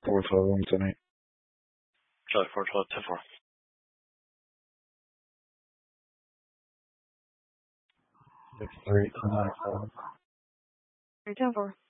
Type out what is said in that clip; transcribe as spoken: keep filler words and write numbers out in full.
four twelve one tonight. Charlie four twelve ten four. Six three two nine seven. Three ten four.